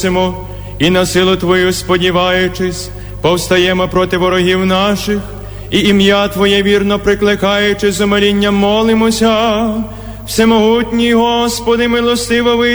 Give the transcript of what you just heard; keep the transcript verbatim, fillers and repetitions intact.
і на силу Твою сподіваючись, повстаємо проти ворогів наших, і ім'я Твоє вірно прикликаючи, з умилінням молимося. Всемогутній Господи, милостиво